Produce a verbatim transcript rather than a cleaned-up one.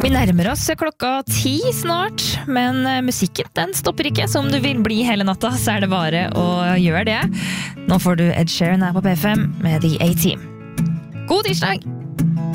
Vi nærmer oss klokka ti snart, men musikken den stopper ikke, så om du vil bli hele natta, så er det bare å gjøre det. Nå får du Ed Sheeran her på P fem med The A-Team. God tirsdag!